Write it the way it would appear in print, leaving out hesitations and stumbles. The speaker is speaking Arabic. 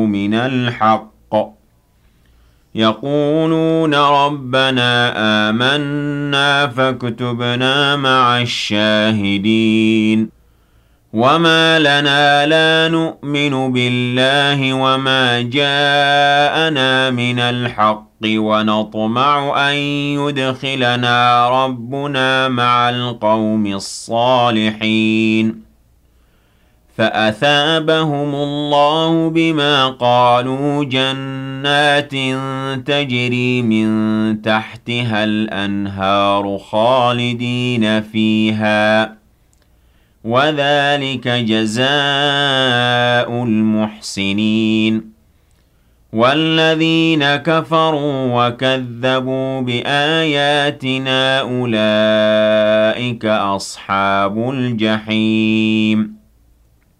من الحق يقولون ربنا آمنا فاكتبنا مع الشاهدين وما لنا لا نؤمن بالله وما جاءنا من الحق ونطمع أن يدخلنا ربنا مع القوم الصالحين فأثابهم الله بما قالوا جنات تجري من تحتها الأنهار خالدين فيها وذلك جزاء المحسنين والذين كفروا وكذبوا بآياتنا أولئك أصحاب الجحيم